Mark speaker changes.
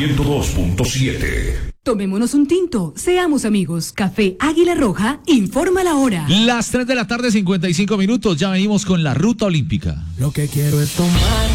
Speaker 1: 102.7.
Speaker 2: Tomémonos un tinto, seamos amigos. Café Águila Roja informa la hora.
Speaker 3: Las 3 de la tarde, 55 minutos. Ya venimos con la ruta olímpica.
Speaker 4: Lo que quiero es tomar